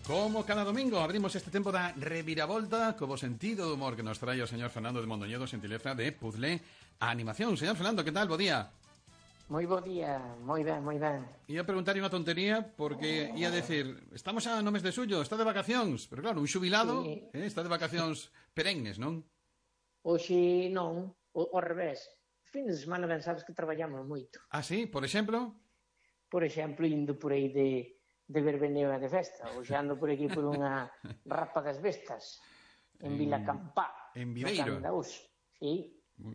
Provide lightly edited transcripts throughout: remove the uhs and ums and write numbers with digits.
Como cada domingo abrimos este tempo da reviravolta co bo sentido do humor que nos trae o señor Fernando de Mondoñedo, xentileza de Puzzle Animación. Señor Fernando, que tal? Bo día. Moi bo día, moi ben, moi ben. Ia preguntarlle unha tontería porque ia decir, estamos xa no mes de xullo, está de vacacións, pero claro, un xubilado Sí. está de vacacións perennes, non? Hoxe non, ao revés. Fin de semana ben sabes que traballamos moito. Ah, sí? Por exemplo? Por exemplo, indo por aí de verbeneo e de festa. Hoxe ando por aquí por unha rapa das Vestas, en Vilacampá. En Viveiro. Sí.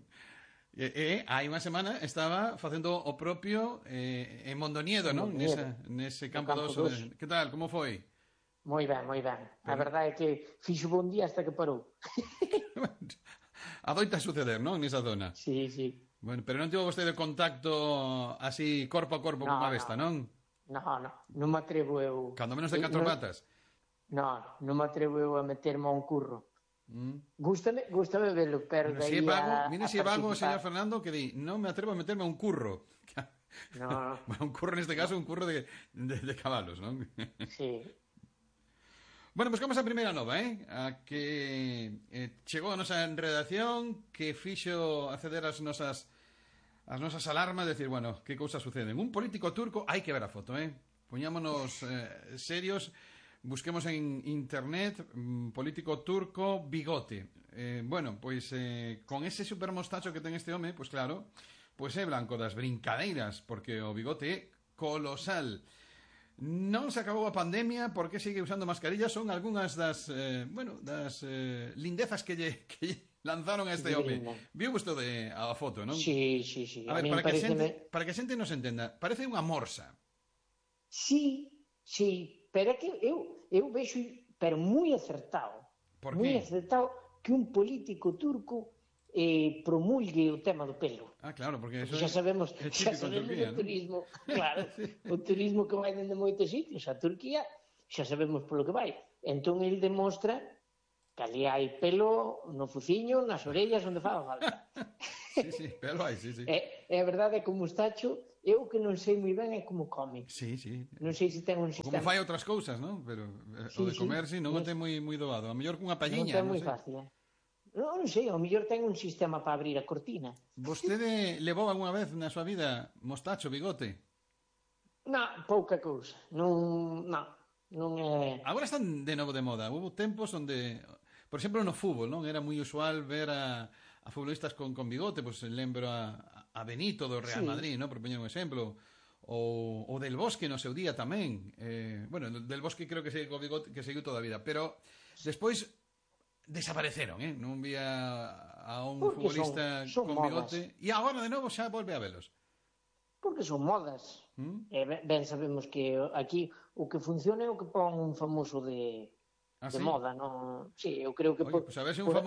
Hai unha semana estaba facendo o propio en Mondoñedo, non? Nese campo No campo dos. Que tal? Como foi? Moi ben, moi ben. A verdade é que fixo bon día hasta que parou. Adoita suceder, non? Nesa zona. Sí, sí. Bueno, pero non tivo vostede contacto así corpo a corpo con a besta, non? Non me atrevo eu. Cando menos de 4 patas. Non me atrevo eu a meterme a un curro. Gústame velo, pero Si é vago, mire se é vago o participar. señor Fernando que di, non me atrevo a meterme a un curro. No. Un curro neste caso, un curro de cabalos, non? Sí. Bueno, buscamos a primeira nova, a que chegou a nosa redacción, que fixo acceder as nosas alarmas, decir, bueno, que cousas suceden. Un político turco, hai que ver a foto, Poñámonos serios, busquemos en internet, político turco, bigote. Bueno, pois con ese supermostacho que ten este home, pois claro, pois é blanco das brincadeiras, porque o bigote é colosal. Non se acabou a pandemia, porque sigue usando mascarillas, son algunhas das lindezas que lle lanzaron a este home. Viu vostede a foto, non? Sí. A ver, para que a xente nos entenda, parece unha morsa. Sí, pero é que eu vexo, pero moi acertado. Por moi qué? acertado que un político turco promulgue o tema do pelo. Ah, claro, porque eso Xa sabemos, é típico en Turquía, o non? turismo, claro, o turismo que vai dende moitos sitios a Turquía, xa sabemos polo que vai. Entón ele demostra que ali hai pelo no fuciño, nas orellas, onde faga falta. Sí, pelo hai, sí. E a verdade é que o mustacho, eu que non sei moi ben é como come. Sí. Non sei se ten un Como sistema. fai outras cousas, non? Pero o de comer, sí, non o ten moi doado. A mellor cunha palliña, Non ten moi fácil, Non sei, ao mellor ten un sistema para abrir a cortina. Vostede levou algunha vez na súa vida mostacho, bigote? Pouca cousa. Non é... Agora están de novo de moda. Hubo tempos onde, por exemplo, no fútbol, non? Era moi usual ver a futbolistas con bigote, pois lembro a Benito do Real Madrid, non? Por poñer un exemplo. O Del Bosque no seu día tamén. Bueno, Del Bosque creo que segue co bigote, que seguiu toda a vida, pero despois desapareceron, non vía a un Porque futbolista son con bigote e agora de novo xa volve a velos. Porque son modas. Ben sabemos que aquí o que funciona é o que pon un famoso de sí? moda, non? Sí, eu creo que... Oye, pues a ver se un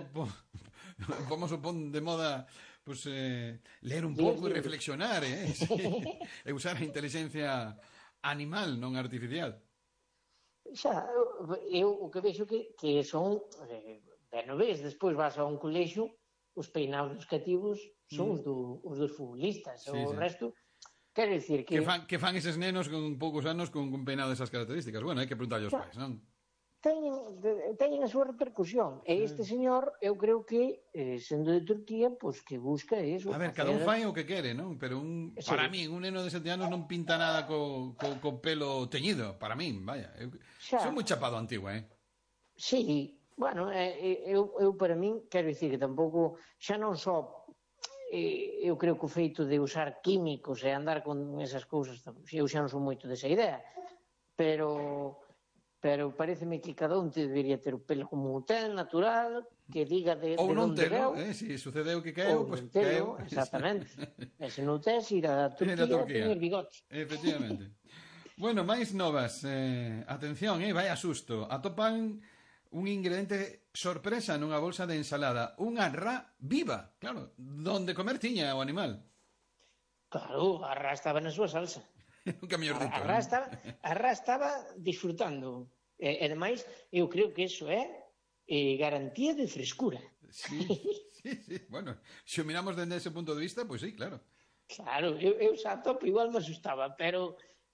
famoso pon de moda, pues leer un pouco e reflexionar, e usar a inteligencia animal, non artificial. Xa, eu o que vexo que son, ben o ves, despois vas a un colexo, os peinados dos cativos son os dos futbolistas, o resto, quero dicir que... Que fan eses nenos con poucos anos con peinado desas características? Bueno, hai que preguntarlle aos pais, non? Teñen a súa repercusión, e este señor, eu creo que, sendo de Turquía, pois que busca eso. A ver, cada un fai o que quere, non? Pero para mí, un neno de 7 anos non pinta nada co pelo teñido, para min, vaya. Son moi chapado antigo, Sí, bueno, eu para min, quero dicir que tampouco, xa non só, eu creo que o feito de usar químicos e andar con esas cousas, eu xa non son moito desa idea, pero pareceme que cada un debería ter o pelo como un ten, natural, que diga de onde veu. Si sucedeu que caeu, pois caeu. Exactamente. E se non tes, ir a Turquía tener bigotes. Efectivamente. Bueno, máis novas. Atención, vai a susto. Atopan un ingrediente sorpresa nunha bolsa de ensalada. Unha rá viva, claro. Donde comer tiña o animal. Claro, a rá estaba na súa salsa. Nunca mellor dito. A rá estaba disfrutando. E ademais, eu creo que iso é garantía de frescura. Sí. Bueno, se o miramos dende ese punto de vista, pois sí, claro. Claro, eu xa topo igual me asustaba, pero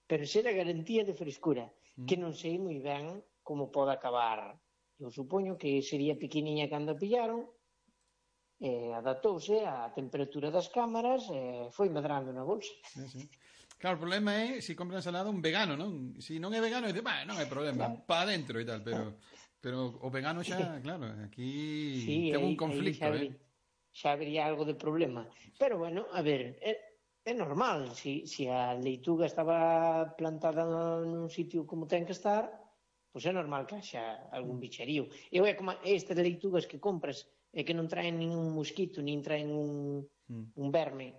pero ser a garantía de frescura, que non sei moi ben como pode acabar. Eu supoño que sería pequeniña cando a pillaron, adaptouse á temperatura das cámaras e foi medrando na bolsa. Sí, sí. Claro, o problema é se compra ensalada un vegano, non? Se non é vegano, dice, non hai problema, pa adentro e tal, pero o vegano xa, claro, aquí sí, ten un conflicto, xa habría algo de problema. Pero, bueno, a ver, é normal, se a leituga estaba plantada nun sitio como ten que estar, pois é normal que haxa algún bicherío. E é como estas leitugas que compras e que non traen ningún mosquito, nin traen un verme.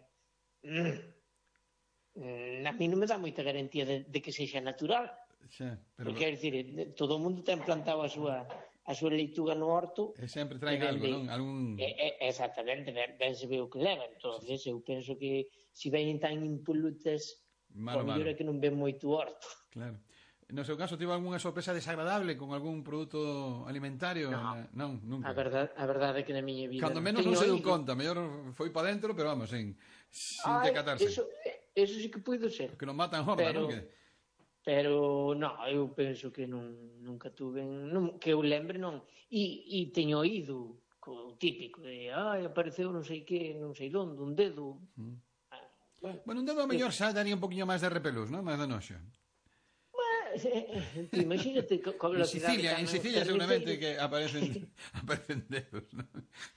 A mí non me dá moita garantía de que sexa natural. Xa, pero... Porque, quer dicir, todo o mundo ten plantado a súa leituga no horto. E sempre traen algo, non? Exactamente, ben se ve o que leva. Entonces, eu penso que se veñen tan impolutas, o mellor é que non ven moito horto. Claro. No seu caso, tivo algunha sorpresa desagradable con algún produto alimentario? Non, nunca. A verdade é que na miña vida... Cando menos non se deu conta, mellor foi para dentro, pero vamos, sin decatarse. Eso sí que puido ser. Que non matan horda, non? Pero, non, eu penso que nunca tuve... Que eu lembre, non. E teño oído o típico de, apareceu non sei que, non sei donde, un dedo. Bueno, un dedo a mellor xa daría un poquinho máis de repelús, non? Máis de noxo. Imagínate en Sicilia seguramente que aparecen dedos, ¿no?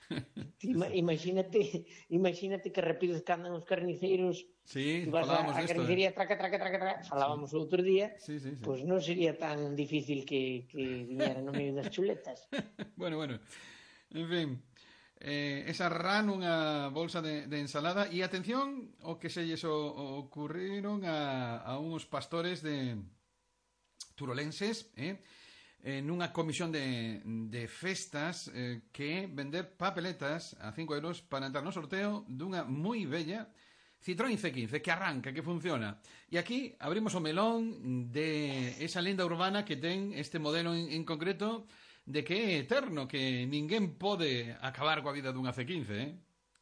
Imagínate que rápido que andan os carniceiros. Sí, vas falábamos a carnicería, traca, falábamos o outro día, pois non sería tan difícil que viñera no medio das chuletas. Bueno, en fin, esa ran unha bolsa de ensalada e atención o que se lles ocurriron a uns pastores de turolenses, nunha comisión de festas que vender papeletas a 5 euros para entrar no sorteo dunha moi bella Citroën C15 que arranca, que funciona. E aquí abrimos o melón de esa lenda urbana que ten este modelo en concreto de que é eterno, que ninguén pode acabar coa vida dunha C15,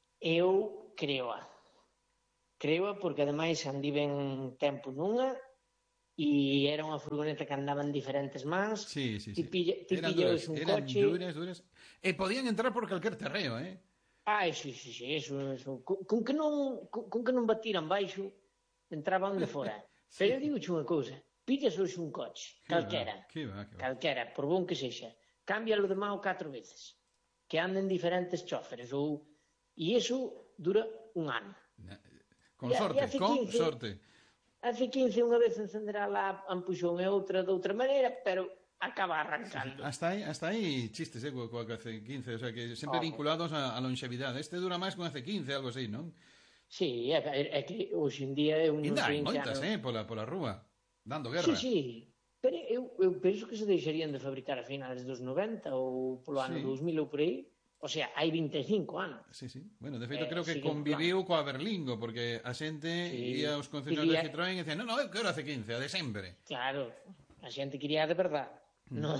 Eu creoa porque ademais andiven tempo nunha e era unha furgoneta que andaba en diferentes mans. Sí. Ti pillabas un coche. Eran duras. E podían entrar por calquer terreo, Sí, eso. Con que non batiran baixo, entraban de fora. Pero eu digo unha cousa, pillas hoxe un coche, calquera, por bon que sexa, cámbialo de mão 4 veces, que anden diferentes chóferes, e iso dura un ano. Con sorte. A C15 unha vez encenderá lá a ampuxón e outra de outra maneira, pero acaba arrancando. Hasta aí chistes, coa C15, o sea, que sempre vinculados a longevidade. Este dura máis con a C15, algo así, non? Sí, é que hoxe en día eu non sei... Hai moitas, pola rúa, dando guerra. Sí, pero eu penso que se deixarían de fabricar a finales dos 90 ou polo ano 2000 ou por aí. O sea, hai 25 anos. Sí. Bueno, de feito, creo que conviviu coa Berlingo, porque a xente ia aos concesionarios de Citroën e dicían, non, eu quero a C15, a de sempre. Claro, a xente quería de verdade. No.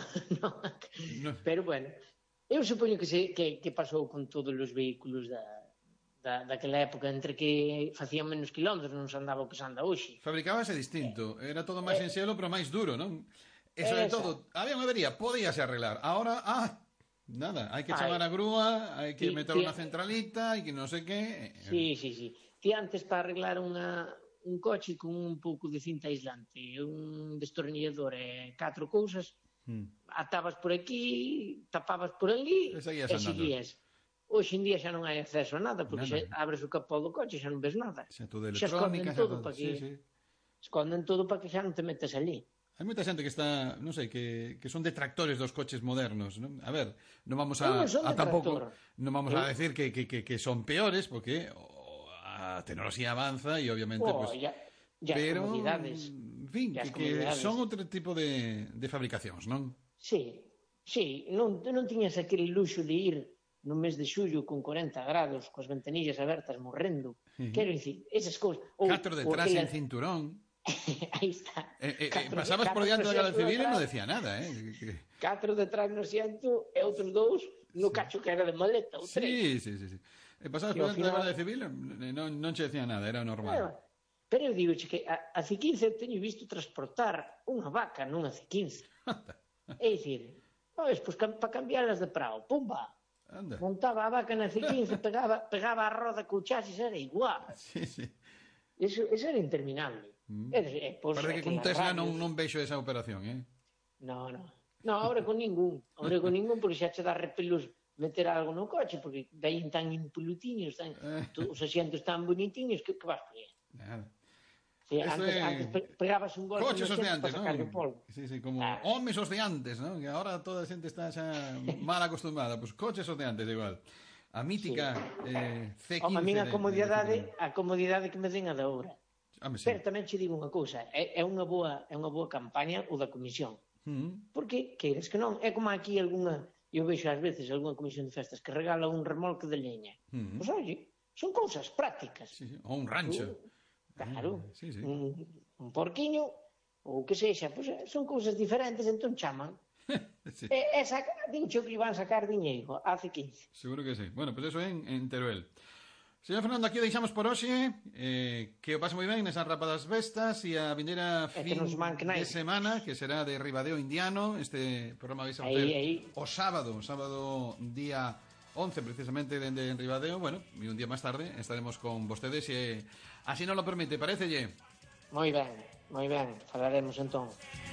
Pero, bueno, eu supoño que pasou con todos os vehículos daquela época, entre que facían menos kilómetros, non se andaba o que se anda hoxe. Fabricábase distinto, era todo máis en xelo, pero máis duro, non? E sobre todo, había unha avería, podíase arreglar. Ahora, nada, hai que chamar a grúa, hai que meter unha centralita, hai que non sei que... Sí. Ti antes para arreglar un coche con un pouco de cinta aislante, un destornillador e 4 cousas, atabas por aquí, tapabas por ali e seguías. Hoxe en día xa non hai acceso a nada, porque abres o capó do coche e xa non ves nada. Xa todo electrónica, esconden todo para que xa non te metas ali. Hai moita xente que está, non sei, que son detractores dos coches modernos, non? A ver, non vamos a tampouco, non vamos a decir que son peores, porque a tecnoloxía avanza e obviamente pero, en fin, que son outro tipo de fabricacións, non? Sí, non tiñas aquele luxo de ir no mes de xullo con 40 grados, coas ventanillas abertas morrendo. Quero dicir, esas cousas. 4 detrás en cinturón. Aí está. Pasabas por diante da Garda Civil e non decía nada, 4 detrás no asiento e outros 2 no cacho que era de maleta, ou 3. Sí. E pasabas por diante da Garda Civil non che decía nada, era normal. Pero eu digo que a C15 teño visto transportar unha vaca nunha C15. É dicir, pois para cambiarlas de prao, pumba, montaba a vaca na C15, pegaba a roda co chasis, era igual. Sí. Eso era interminable. Parece que con Tesla non vexo esa operación, No, ahora con ningún, porque xa che dá repelús meter algo no coche, porque daí tan impolutiños, os asientos tan bonitiños, que vas poñer? Nada. Sí, antes pegabas un golpe coches os de antes, para sacar o polvo. Sí, como homes os de antes, ¿no? Que ahora toda a xente está xa mal acostumada. Pues coches os de antes igual. A mítica C15. A min a comodidade que me den a da hora. Pero tamén che digo unha cousa, é unha boa campaña o da comisión. Porque, queires que non, é como aquí eu vexo ás veces algunha comisión de festas que regala un remolque de leña. Pois, oye, son cousas prácticas. Ou un rancho. Claro, un porquiño, ou que sexa, pois son cousas diferentes, entón chaman. Dincho que iban sacar diñeiro, hace 15. Seguro que sí. Bueno, pois eso en Teruel. Señor Fernando, aquí o deixamos por hoxe, que o pase moi ben nesas rapadas vestas e a vindeira fin de semana, que será de Ribadeo Indiano. Este programa vais a facer o sábado día 11 precisamente dende Ribadeo. Bueno, e un día máis tarde estaremos con vostedes e así nos lo permite, parecelle? Moi ben, falaremos entón.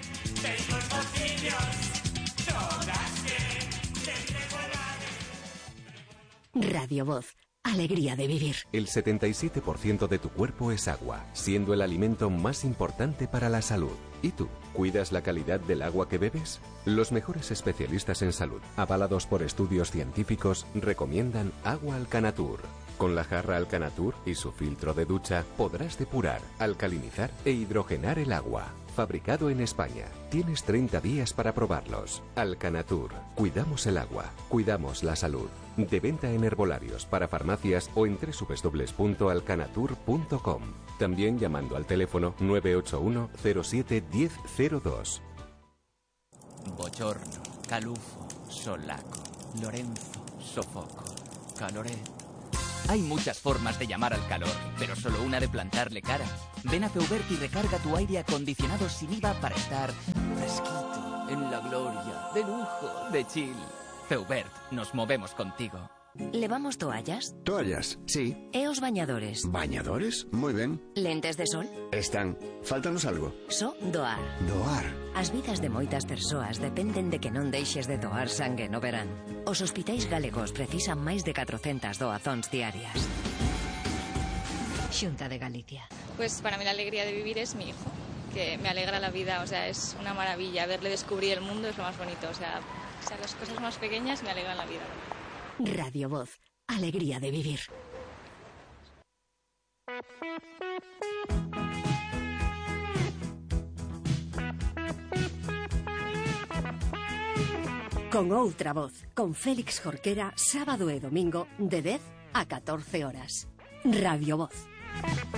Radio Voz, alegría de vivir. El 77% de tu cuerpo es agua, siendo el alimento más importante para la salud. ¿Y tú? ¿Cuidas la calidad del agua que bebes? Los mejores especialistas en salud, avalados por estudios científicos, recomiendan agua Alcanatur. Con la jarra Alcanatur y su filtro de ducha podrás depurar, alcalinizar e hidrogenar el agua. Fabricado en España. Tienes 30 días para probarlos. Alcanatur. Cuidamos el agua. Cuidamos la salud. De venta en herbolarios, para farmacias o en www.alcanatur.com. También llamando al teléfono 981 07 1002. Bochorno, calufo, solaco, Lorenzo, sofoco, caloré. Hay muchas formas de llamar al calor, pero solo una de plantarle cara. Ven a Feubert y recarga tu aire acondicionado sin IVA para estar fresquito, en la gloria, de lujo, de chill. Feubert, nos movemos contigo. ¿Levamos toallas? Toallas, sí. E os bañadores? ¿Bañadores? Moi ben. Lentes de sol? Están. Fáltanos algo. Só doar. Doar. As vidas de moitas persoas dependen de que non deixes de doar sangue no verán. Os hospitais galegos precisan máis de 400 doazóns diarias. Xunta de Galicia. Pues para mí la alegría de vivir es mi hijo, que me alegra la vida, o sea, es una maravilla. Verle descubrir el mundo es lo más bonito, o sea las cosas más pequeñas me alegran la vida. Radio Voz, alegría de vivir. Con outra voz, con Félix Jorquera, sábado e domingo, de 10 a 14 horas. Radio Voz.